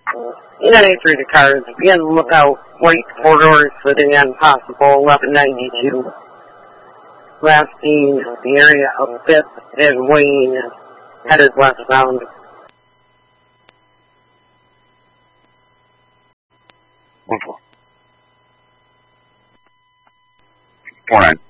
United for the cars. Again, look out. White 4-door sedan, possible 1192. Last seen the area of 5th and Wayne, headed westbound. Wonderful. 49.